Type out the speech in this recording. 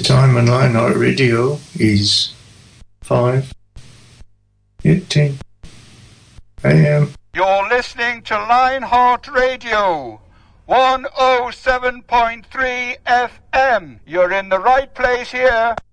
time on Lionheart Radio is 5:18 a.m. You're listening to Lionheart Radio, 107.3 FM. You're in the right place here.